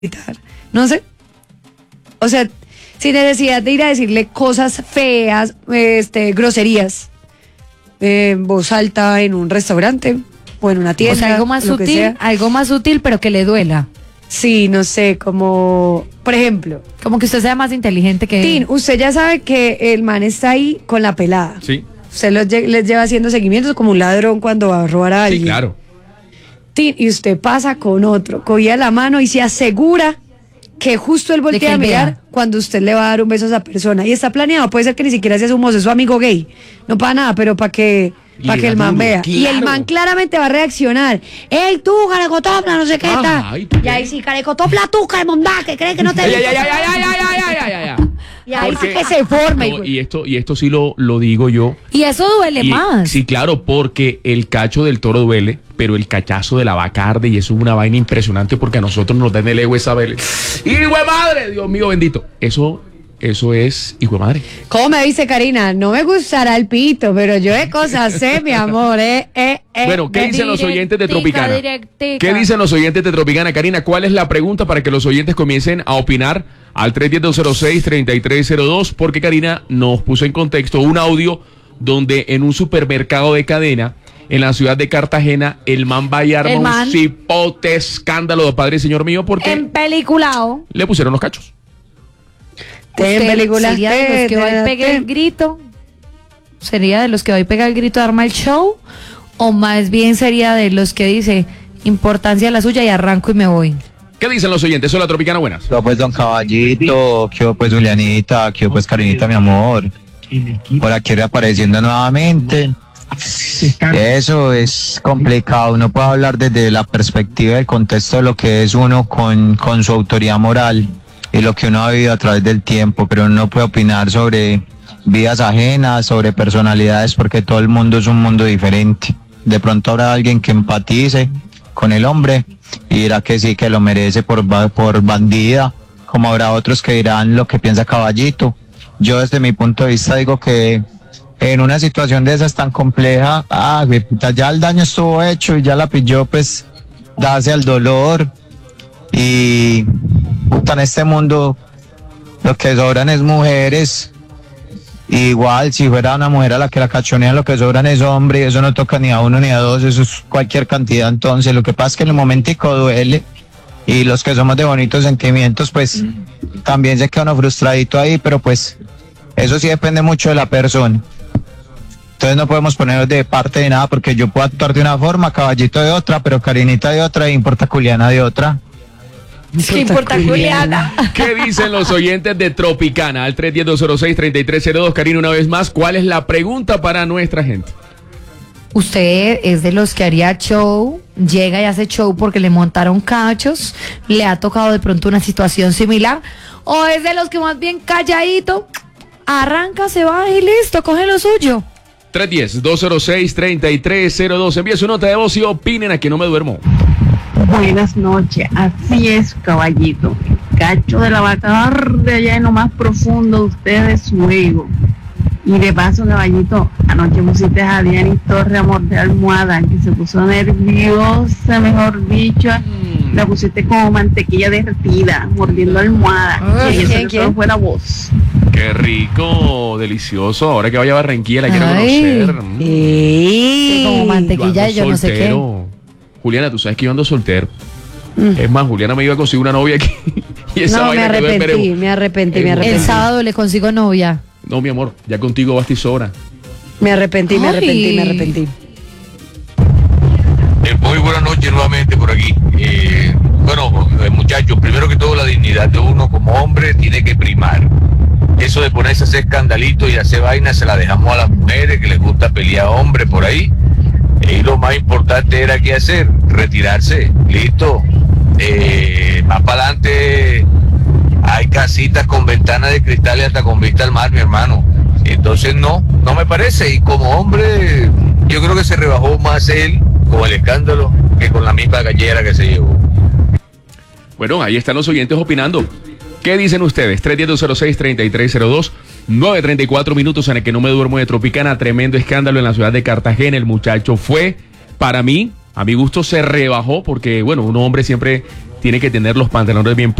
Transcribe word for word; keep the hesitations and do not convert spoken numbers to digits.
No sé. O sea, sin necesidad de ir a decirle cosas feas, este, groserías, eh, en voz alta en un restaurante o en una tienda. O sea, algo más sutil, algo más sutil, pero que le duela. Sí, no sé, como, por ejemplo. Como que usted sea más inteligente que Tin, él. usted ya sabe que el man está ahí con la pelada. Sí. Usted los, lle- les lleva haciendo seguimientos como un ladrón cuando va a robar a alguien. Sí, claro. Tin, y usted pasa con otro, cogía la mano y se asegura que justo él De que voltea a él mirar vea. cuando usted le va a dar un beso a esa persona. Y está planeado, puede ser que ni siquiera sea su mozo, es su amigo gay. No para nada, pero para que, para Le que el da man duro, vea. Y el claro. man claramente va a reaccionar. ¡Ey, tú, carecotopla, no sé qué tal! Ay, ¿por Y qué? ahí sí, carecotopla tú, caremondá, que crees que no te... Ay, ay, ay, ay, ay, ay, ay, ay, ay, ay, ay. Y ahí sí Porque- que se forma. No, y esto y esto sí lo, lo digo yo. Y eso duele Y- más. Sí, claro, porque el cacho del toro duele, pero el cachazo de la vaca arde y eso es una vaina impresionante porque a nosotros nos dan el ego esa vez. ¡Hijo de madre! Dios mío bendito. Eso, eso es hijo de madre. ¿Cómo me dice Karina? No me gustará el pito, pero yo de cosas sé, mi amor, eh, eh, eh. Bueno, ¿qué dicen los oyentes de Directica, Tropicana? directica. ¿Qué dicen los oyentes de Tropicana? Karina, ¿cuál es la pregunta para que los oyentes comiencen a opinar al tres uno cero, dos cero seis, tres tres cero dos? Porque Karina nos puso en contexto un audio donde en un supermercado de cadena en la ciudad de Cartagena el man va y arma El man. un cipote escándalo de padre y señor mío porque En peliculao. le pusieron los cachos. Ten Usted películas, sería de los que va y pega el grito. ¿Sería de los que va y pega el grito, arma el show? ¿O más bien sería de los que dice importancia la suya y arranco y me voy? ¿Qué dicen los oyentes? Hola Tropicana, buenas. Yo pues Don Caballito, que pues Julianita, que pues Karinita, mi amor. Por aquí reapareciendo nuevamente. Eso es complicado, uno puede hablar desde la perspectiva del contexto de lo que es uno con, con su autoridad moral y lo que uno ha vivido a través del tiempo, pero uno no puede opinar sobre vidas ajenas, sobre personalidades, porque todo el mundo es un mundo diferente. De pronto habrá alguien que empatice con el hombre y dirá que sí, que lo merece por, ba- por bandida, como habrá otros que dirán lo que piensa Caballito. Yo desde mi punto de vista digo que en una situación de esas tan compleja, ah, güey, puta, ya el daño estuvo hecho y ya la pilló, pues, darse al dolor. Y, puta, en este mundo lo que sobran es mujeres. Igual, si fuera una mujer a la que la cachonean, lo que sobran es hombre, y eso no toca ni a uno ni a dos, eso es cualquier cantidad. Entonces, lo que pasa es que en el momentico duele, y los que somos de bonitos sentimientos, pues, también se queda uno frustradito ahí, pero pues, eso sí depende mucho de la persona. Entonces no podemos ponernos de parte de nada porque yo puedo actuar de una forma, Caballito de otra, pero Karinita de otra, e importa Juliana de otra. ¿Qué importa Juliana? ¿Qué dicen los oyentes de Tropicana? Al tres uno cero, dos cero seis, tres tres cero dos. Karina, una vez más, ¿cuál es la pregunta para nuestra gente? Usted es de los que haría show, llega y hace show porque le montaron cachos, le ha tocado de pronto una situación similar, o es de los que más bien calladito, arranca, se va y listo, coge lo suyo. tres uno cero, dos cero seis, tres tres cero dos. Envíe su nota de voz y opinen. Aquí no me duermo. Buenas noches, así es, Caballito. El cacho de la vaca arde allá en lo más profundo de ustedes, su ego. Y de paso, Caballito, anoche pusiste a Diana Torre a morder almohada, que se puso nerviosa, mejor dicho. Mm. La pusiste como mantequilla derretida, mordiendo almohada. Ay, y ¿quién, eso quién? solo fue la voz. Qué rico, delicioso. Ahora que vaya a Barranquilla la quiero Ay. conocer. Mm. Sí, como Ey. mantequilla y yo no sé qué. soltero. Juliana, tú sabes que yo ando soltero. Es más, Juliana me iba a conseguir una novia aquí. Y esa No, me vaina quedó en arrepentí, veremos. me arrepentí, me El El arrepentí. sábado le consigo novia. No, mi amor, ya contigo basta y sobra. Me arrepentí, me Ay. arrepentí, me arrepentí. Eh, muy buenas noches nuevamente por aquí. Eh, bueno, eh, muchachos, primero que todo la dignidad de uno como hombre tiene que primar. Eso de ponerse a hacer escandalitos y hacer vainas se la dejamos a las mujeres que les gusta pelear hombres por ahí. Eh, y lo más importante era qué hacer, retirarse, listo. Eh, más para adelante hay casitas con ventanas de cristal y hasta con vista al mar, mi hermano. Entonces no, no me parece. Y como hombre, yo creo que se rebajó más él con el escándalo que con la misma gallera que se llevó. Bueno, ahí están los oyentes opinando. ¿Qué dicen ustedes? tres uno cero, dos cero seis, tres tres cero dos. nueve treinta y cuatro minutos en el que no me duermo de Tropicana. Tremendo escándalo en la ciudad de Cartagena. El muchacho fue, para mí, a mi gusto, se rebajó porque, bueno, un hombre siempre tiene que tener los pantalones bien